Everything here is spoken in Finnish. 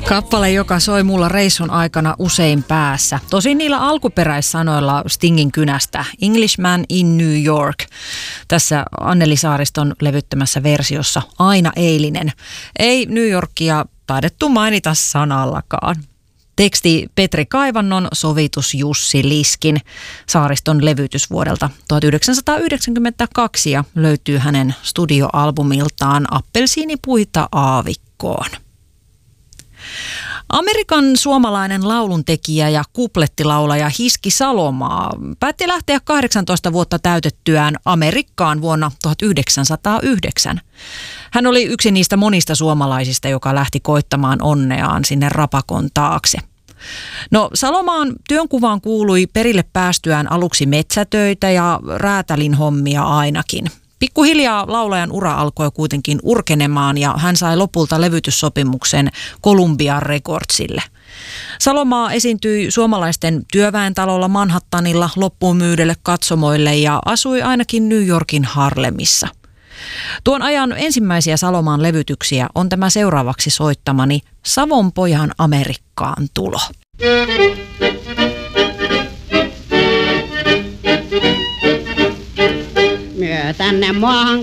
Kappale, joka soi mulla reissun aikana usein päässä. Tosin niillä alkuperäissanoilla Stingin kynästä Englishman in New York. Tässä Anneli Saariston levyttämässä versiossa aina eilinen. Ei New Yorkia taidettu mainita sanallakaan. Teksti Petri Kaivannon, sovitus Jussi Liskin. Saariston levytys vuodelta 1992 ja löytyy hänen studioalbumiltaan Appelsiinipuita aavikkoon. Amerikan suomalainen lauluntekijä ja kuplettilaulaja Hiski Salomaa päätti lähteä 18 vuotta täytettyään Amerikkaan vuonna 1909. Hän oli yksi niistä monista suomalaisista, joka lähti koittamaan onneaan sinne rapakon taakse. No, Salomaan työnkuvaan kuului perille päästyään aluksi metsätöitä ja räätälin hommia ainakin. Pikkuhiljaa laulajan ura alkoi kuitenkin urkenemaan ja hän sai lopulta levytyssopimuksen Columbia Recordsille. Salomaa esiintyi suomalaisten työväentalolla Manhattanilla loppuun myydelle katsomoille ja asui ainakin New Yorkin Harlemissa. Tuon ajan ensimmäisiä Salomaan levytyksiä on tämä seuraavaksi soittamani Savonpojan Amerikkaan tulo. Myö tänne maahan